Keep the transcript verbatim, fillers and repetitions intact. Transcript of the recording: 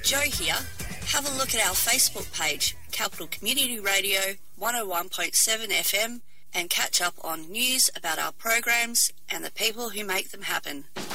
Jo here. Have a look at our Facebook page, Capital Community Radio one oh one point seven F M, and catch up on news about our programs and the people who make them happen.